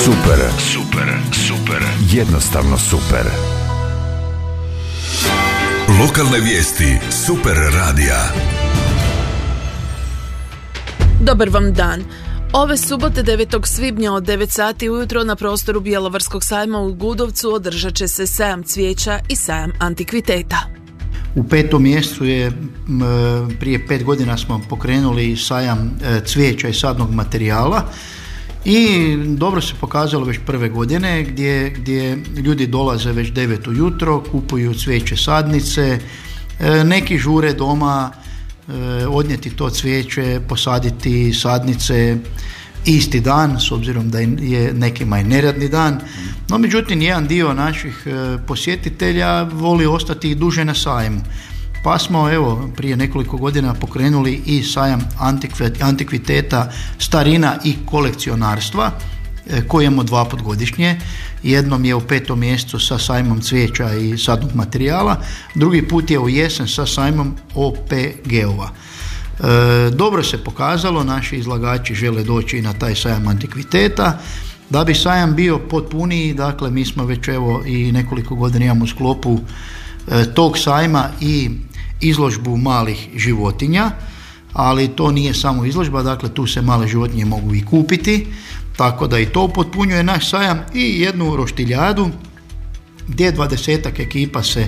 Super. Jednostavno super. Lokalne vijesti Super radija. Dobar vam dan. Ove subote 9. svibnja od 9 sati ujutro na prostoru Bjelovarskog sajma u Gudovcu održat će se sajam cvijeća i sajam antikviteta. U 5. mjesecu je prije 5 godina smo pokrenuli sajam cvijeća i sadnog materijala i dobro se pokazalo već prve godine gdje ljudi dolaze već 9 ujutro, kupuju cvijeće, sadnice, neki žure doma odnijeti to cvijeće, posaditi sadnice isti dan, s obzirom da je nekima i neradni dan, no međutim jedan dio naših posjetitelja voli ostati i duže na sajmu. Pa smo prije nekoliko godina pokrenuli i sajam antikviteta, starina i kolekcionarstva koji imamo 2 puta godišnje. Jednom je u 5. mjesecu sa sajmom cvijeća i sadnog materijala, drugi put je u jesen sa sajmom OPG-ova. Dobro se pokazalo, naši izlagači žele doći na taj sajam antikviteta. Da bi sajam bio potpuniji, dakle mi smo već i nekoliko godina imamo u sklopu tog sajma i izložbu malih životinja, ali to nije samo izložba, dakle tu se male životinje mogu i kupiti, tako da i to potpunjuje naš sajam i jednu roštiljadu gdje 20-ak ekipa se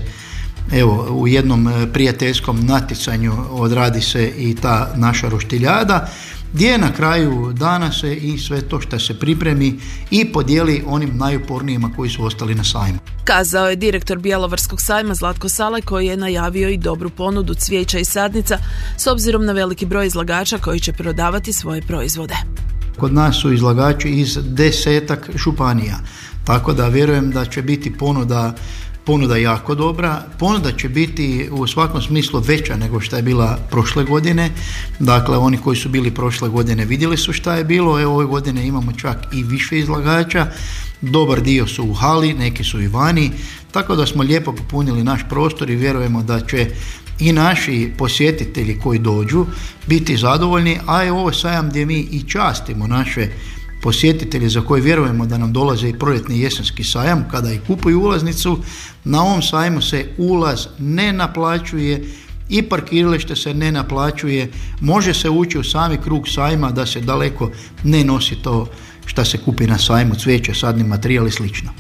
u jednom prijateljskom natjecanju odradi se i ta naša roštiljada, gdje na kraju dana se i sve to što se pripremi i podijeli onim najupornijima koji su ostali na sajmu. Kazao je direktor Bjelovarskog sajma Zlatko Salaj, koji je najavio i dobru ponudu cvijeća i sadnica s obzirom na veliki broj izlagača koji će prodavati svoje proizvode. Kod nas su izlagači iz 10-ak županija, tako da vjerujem da će biti ponuda jako dobra. Ponuda će biti u svakom smislu veća nego što je bila prošle godine. Dakle, oni koji su bili prošle godine vidjeli su šta je bilo. Ove godine imamo čak i više izlagača. Dobar dio su u hali, neki su i vani. Tako da smo lijepo popunili naš prostor i vjerujemo da će i naši posjetitelji koji dođu biti zadovoljni, a je ovo sajam gdje mi i častimo naše posjetitelji za koje vjerujemo da nam dolaze i proljetni i jesenski sajam, kada i kupuju ulaznicu. Na ovom sajmu se ulaz ne naplaćuje i parkiralište se ne naplaćuje, može se ući u sami krug sajma da se daleko ne nosi to što se kupi na sajmu, cvijeće, sadni materijal i slično.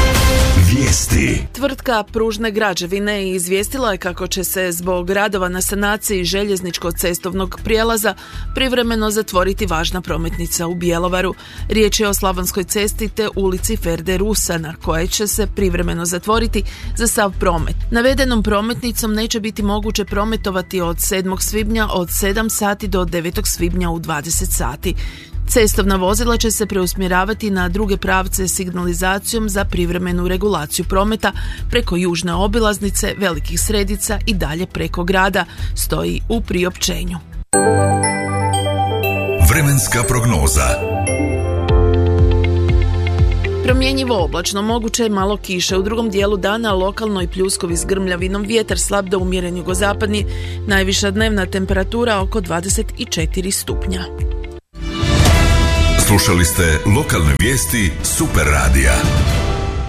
Vijesti. Tvrtka Pružne građevine izvijestila je kako će se zbog radova na sanaciji željezničko-cestovnog prijelaza privremeno zatvoriti važna prometnica u Bjelovaru. Riječ je o Slavonskoj cesti te ulici Ferde Rusana, koja će se privremeno zatvoriti za sav promet. Navedenom prometnicom neće biti moguće prometovati od 7. svibnja od 7 sati do 9. svibnja u 20 sati. Cestovna vozila će se preusmjeravati na druge pravce signalizacijom za privremenu regulaciju prometa preko južne obilaznice, Velikih Sredica i dalje preko grada, stoji u priopćenju. Vremenska prognoza. Promjenjivo oblačno, moguće je malo kiše. U drugom dijelu dana lokalno i pljuskovi s grmljavinom, vjetar slab do umjeren jugozapadni, najviša dnevna temperatura oko 24 stupnja. Slušali ste lokalne vijesti Super radija.